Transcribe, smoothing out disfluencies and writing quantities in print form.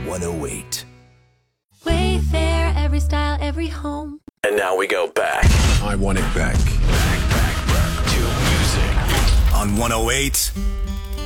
108. Wayfair, every style, every home. And now we go back. I want it back. To music. On 108